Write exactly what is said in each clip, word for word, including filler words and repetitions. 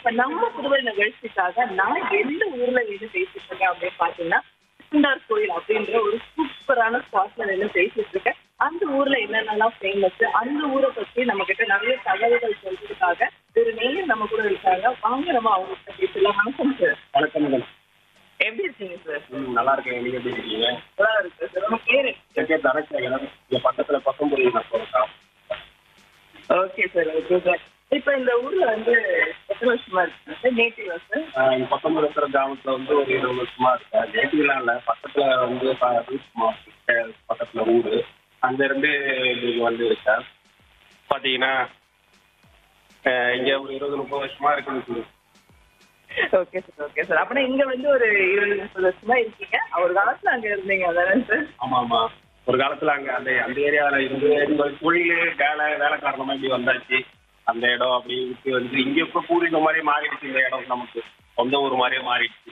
இப்ப நம்ம புதுவை நிகழ்ச்சிக்காக நான் எந்த ஊர்ல நின்று பேசிட்டு இருக்கேன் அப்படின்னு பாத்தீங்கன்னா திருவண்டார் கோயில் அப்படின்ற ஒரு சூப்பரான ஸ்பாட்ல நின்று பேசிட்டு இருக்கேன். அந்த ஊர்ல என்னென்னலாம் ஃபேமஸ், அந்த ஊரை பத்தி நம்ம கிட்ட நிறைய தகவல்கள் சொல்றதுக்காக ஒரு நேரம் நம்ம கூட இருக்காங்க. வாங்க நம்ம அவங்க கிட்ட பேசலாம். வணக்கம் சார். வணக்கம் மேடம். எப்படி இருக்கீங்க சார்? ம், நல்லா இருக்கேன். நீங்க எப்படி இருக்கீங்க? நல்லா இருக்கு சார். உங்க பேரு? என் பேர் தனசேகரன். இங்க பக்கத்துல பத்தொன்பது நான் சொல்றேன். Okay sir, okay sir. இப்ப இந்த ஊர்ல வந்து எத்தனை வருஷமா இருக்கு சார்? நேட்டிவா சார்? இங்க பத்தொன்பது இருக்கிற கிராமத்துல வந்து ஒரு இருபது வருஷமா இருக்கேன். நேட்டிவ்லாம் இல்ல, பக்கத்துல வந்து ப- ரூட் பக்கத்துல ஊரு. அங்க இருந்து இங்க வந்து இருக்கேன். பாத்தீங்கன்னா அஹ், இங்க ஒரு இருபது முப்பது வருஷமா இருக்குது. Okay sir, okay sir. அப்படின்னா இங்க வந்து ஒரு இருபது முப்பது வருஷமா இருக்கீங்க. ஒரு காலத்துல அங்க இருந்தீங்க அதானே சார்? ஆமா ஆமா. ஒரு காலத்துல அங்க அந்த அந்த ஏரியால இருந்து இந்த தொழில் வேலை வேலை காரணமா இப்படி வந்தாச்சு. அந்த இடம் அப்படி விட்டு வந்து இங்க இப்ப பூர்வீக மாதிரியே மாறிடுச்சு. இந்த இடம் நமக்கு சொந்த ஊர் மாதிரியே மாறிடுச்சு.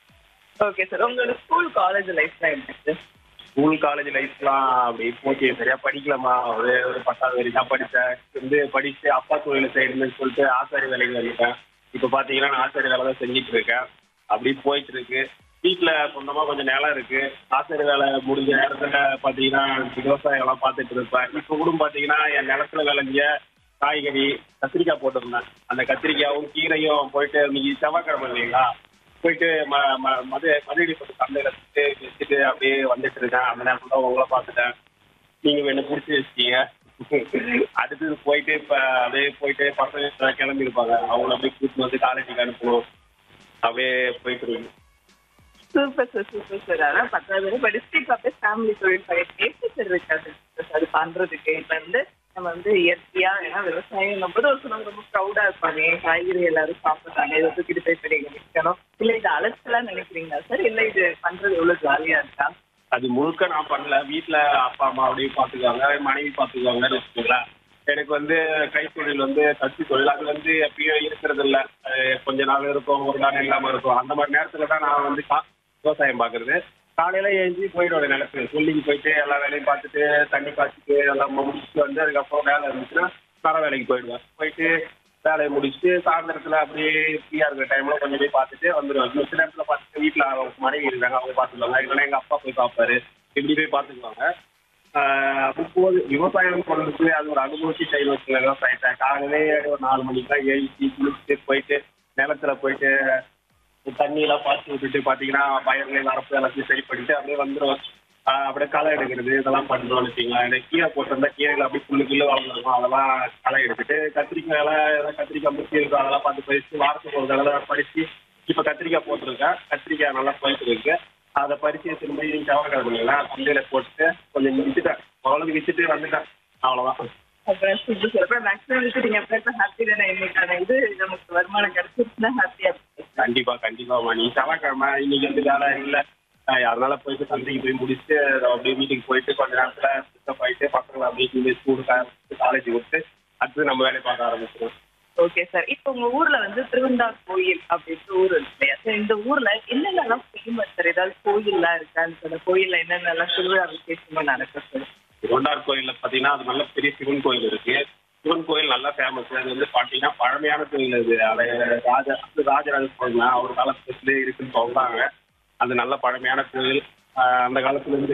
Okay sir. உங்களோட ஸ்கூல் காலேஜ் லைஃப்லாம் எப்படி சார்? ஸ்கூல் காலேஜ் லைஃப்லாம் அப்படி போச்சு. சரியா படிக்கலாமா, ஒரு ஒரு பத்தாவது வரைக்கும் தான் படித்தேன். வந்து படிச்சு அப்பா தொழில் செய்யணும்னு சொல்லிட்டு ஆசாரி வேலைக்கு வந்துட்டேன். இப்போ பார்த்தீங்கன்னா நான் ஆசாரி வேலை தான் செஞ்சுட்டு இருக்கேன். அப்படி போயிட்டு இருக்கு. வீட்டில் சொந்தமாக கொஞ்சம் நிலம் இருக்கு. ஆசாரி வேலை முடிஞ்ச நேரத்தில் பார்த்தீங்கன்னா விவசாயம் எல்லாம் பார்த்துட்டு இருப்பேன். இப்போ கூட பார்த்தீங்கன்னா என் நிலத்துல விளைஞ்ச காய்கறி கத்திரிக்காய் போட்டிருந்தேன். அந்த கத்திரிக்காயும் கீரையும் போயிட்டு இன்னைக்கு செவ்வாய்க்கிழமை இல்லைங்களா, போயிட்டு ம ம மது மதுரை பட்டு சந்தையில் வச்சுட்டு வச்சுட்டு அப்படியே வந்துட்டு இருக்கேன். அந்த நேரத்தில் தான் உங்களை பார்த்துட்டேன். நீங்கள் என்ன பிடிச்சி வச்சிட்டீங்க. அடுத்தது போயிட்டு இப்போ அப்படியே போயிட்டு பசங்க கிளம்பியிருப்பாங்க. அவங்கள அப்படியே கூட்டிட்டு வந்து காலேஜுக்கு அனுப்பணும். அப்படியே போயிட்டு இருக்கு. Super sir, super sir. அதான் பத்தாவது வரை படிச்சுட்டு இப்போ அப்படியே ஃபேமிலி தொழில் பண்ணிட்டு எப்படி சார் இருக்காது அது பண்றதுக்கு? இப்போ வந்து நம்ம வந்து இயற்கையா ஏன்னா விவசாயம் போது ஒரு சிலவங்க ரொம்ப ப்ரௌடா இருப்பாங்க. என் காய்கறி எல்லாரும் சாப்பிட்றாங்க, இதை தூக்கிட்டு போய் பெரிய விற்கணும். இல்லை இது அலட்சலாம் நினைக்கிறீங்களா சார்? இல்லை இது பண்றது எவ்வளவு ஜாலியா இருக்கா? அது முழுக்க நான் பண்ணல. வீட்டில் அப்பா அம்மா அப்படியே பார்த்துக்குவாங்க, மனைவி பார்த்துக்குவாங்கன்னு வச்சுக்கோங்களேன். எனக்கு வந்து கைத்தொழில் வந்து தச்சு தொழில் அது வந்து எப்பயும் இருக்கிறது இல்லை. கொஞ்ச நாள் இருக்கும், ஒரு நாள் இல்லாமல் இருக்கும். அந்த மாதிரி நேரத்தில் தான் நான் வந்து கா விவசாயம் பார்க்குறது. காலையில் எழுஞ்சி போயிடுவேன் நிலத்துக்கு. சொல்லிக்கு போயிட்டு எல்லா வேலையும் பார்த்துட்டு தண்ணி காய்ச்சிட்டு எல்லாம் முடிச்சுட்டு வந்து அதுக்கப்புறம் வேலை இருந்துச்சுன்னா மர வேலைக்கு போயிடுவேன். போயிட்டு வேலையை முடிச்சுட்டு சாயந்தரத்தில் அப்படியே ஃப்ரீயாக இருக்கிற டைமில் கொஞ்சம் போய் பார்த்துட்டு வந்துடுவேன். மிச்ச நேரத்தில் பார்த்துட்டு வீட்டில் மனைவி இருக்காங்க, அவங்க பார்த்துக்குவாங்க. இல்லைன்னா எங்கள் அப்பா போய் பார்ப்பாரு. இப்படி போய் பார்த்துக்குவாங்க. அப்போது விவசாயம் பண்ணுறது அது ஒரு அனுபவிச்சு செயல் வச்சுங்க. விவசாயத்தை காலையிலே ஒரு நாலு மணிக்கு தான் எழுச்சி குளிச்சுட்டு போயிட்டு நிலத்துல போயிட்டு தண்ணியெல்லாம் பார்த்து விட்டுட்டு பார்த்தீங்கன்னா பயிர்கள் வரப்பு எல்லாத்தையும் சரி பண்ணிட்டு அப்படியே வந்துடும். அப்படியே களை எடுக்கிறது இதெல்லாம் பண்ணுறோம்னு வச்சுங்களேன். இந்த கீரை போட்டிருந்தா கீரைகள் அப்படியே புல்லு புல்லு வளர்ந்துருக்கும். அதெல்லாம் களை எடுத்துட்டு கத்திரிக்காய் ஏதாவது கத்திரிக்காய் முத்தி இருக்கும் அதெல்லாம் பார்த்து பறித்து வாரத்துக்கு ஒரு தடவை பறித்து இப்போ கத்திரிக்காய் போட்டிருக்கேன். கத்திரிக்காய் நல்லா போயிட்டு இருக்கு. அதை பறிச்சு திரும்ப செவ்வாய்க்கிழமைங்களா சந்தையில போட்டுட்டு கொஞ்சம் விற்றுட்டேன். அவ்வளோக்கு விற்றுட்டு வந்துட்டேன். அவ்வளோதான். அப்புறம் ஃபுட்டு சார் அப்புறம் மேக்ஸிமம் விட்டுட்டீங்க. அப்புறம் ஹாப்பி தானே இன்னைக்கான இது நமக்கு வருமானம் கிடைச்சிருச்சுன்னா ஹாப்பியா இருக்கு. கண்டிப்பா கண்டிப்பா. நீ செவ்வாய்க்கிழமை இன்னைக்கு வந்து வேலை இல்லை, அதனால போயிட்டு சந்தைக்கு போய் முடிச்சுட்டு அப்படியே வீட்டுக்கு போயிட்டு கொஞ்ச நேரத்துல பிக்கப் ஆயிட்டு பசங்களை அப்படியே ஸ்கூலு காலேஜ் விட்டு அடுத்து நம்ம வேலையை பார்க்க ஆரம்பிச்சிடும். Okay sir. இப்போ உங்க ஊர்ல வந்து திருவண்டார் கோயில் அப்படின்ற ஊர் இருக்கு இல்லையா சார்? இந்த ஊர்ல என்னென்னலாம் ஃபேமஸ் சார்? ஏதாவது கோயில்லாம் இருக்கா? அந்த கோயில்ல என்னென்னலாம் திருவிழா விசேஷமா நடக்கும் சார்? திருவண்டார் கோயில்ல பாத்தீங்கன்னா அது நல்ல பெரிய சிவன் கோயில் இருக்கு. சிவன் கோயில் நல்லா ஃபேமஸ். அது வந்து பாத்தீங்கன்னா பழமையான கோயில். அது அதை ராஜா ராஜராஜ சோழன் அவர் காலத்துல இருக்குன்னு சொல்றாங்க. அது நல்ல பழமையான கோயில். ஆஹ் அந்த காலத்துல இருந்து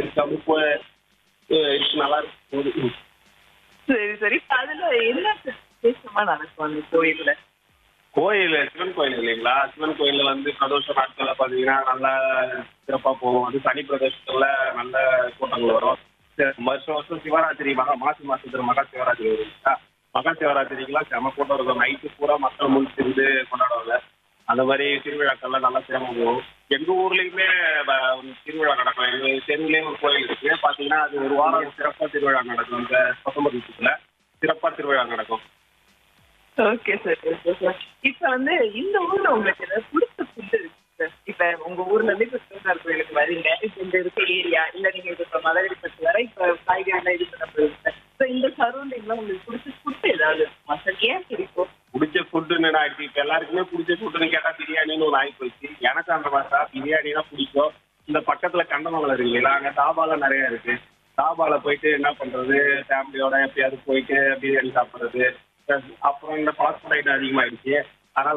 நல்லா இருக்கு. சரி சரி. இப்ப அதுல என்ன விசேஷமா நடக்கும் அந்த கோயில்ல? கோயில் சிவன் கோயில் இல்லைங்களா? சிவன் கோயில்ல வந்து பிரதோஷ நாட்கள்ல பாத்தீங்கன்னா நல்லா சிறப்பா போகும். அது சனி பிரதோஷத்துல நல்ல கூட்டங்கள் வரும். வருஷம் வருஷம் சிவராத்திரி மகா மாசி மாசத்துல மகா சிவராத்திரி வருங்களா? மகா சிவராத்திரிக்கெல்லாம் செம கூட்டம் இருக்கும். நைட்டு பூரா மக்கள் முடிச்சிருந்து கொண்டாடுவாங்க. அந்த மாதிரி திருவிழாக்கள்லாம் நல்லா சிரமம் போகும். எங்க ஊர்லயுமே திருவிழா நடக்கும். எங்க தெருவுலயும் ஒரு கோயில் இருக்கு. பாத்தீங்கன்னா அது ஒரு வாரம் சிறப்பா திருவிழா நடக்கும். இந்த பத்தொன்பது வருஷத்துல சிறப்பா திருவிழா நடக்கும். Okay sir, okay sir. இப்ப வந்து இந்த ஊர்ல உங்களுக்கு ஏதாவது பிடிச்ச ஃபுட் இருக்கு சார்? இப்ப உங்க ஊர்ல இருந்து இப்ப திருவண்ணாமலை கோயிலுக்கு வரீங்க. இப்ப இந்த இருக்க ஏரியா இல்ல நீங்க இப்ப மதுரைப்பட்டு வர இப்ப காய்கறி இது பண்ண போயிருங்க. இப்ப இந்த சரௌண்டிங்ல உங்களுக்கு பிடிச்ச ஃபுட் ஏதாவது இருக்குமா சார்? ஏன் பிடிக்கும்? பிடிச்ச ஃபுட்டுன்னு ஆயிடுச்சு. இப்போ எல்லாருக்குமே பிடிச்ச ஃபுட்டுன்னு கேட்டால் பிரியாணின்னு ஒரு ஆகி போயிடுச்சு. எனக்கு அந்த மாதிரி தான் பிரியாணி தான் பிடிக்கும். இந்த பக்கத்தில் கண்டமங்கலம் இருக்கு இல்லைங்களா, அங்கே தாபாலாம் நிறையா இருக்கு. தாபால போயிட்டு என்ன பண்ணுறது, ஃபேமிலியோட எப்பயாவது போயிட்டு பிரியாணி சாப்பிட்றது. அப்புறம் இந்த ஃபாஸ்ட் ஃபுட் ஐட்டம் அதிகமாகிடுச்சு.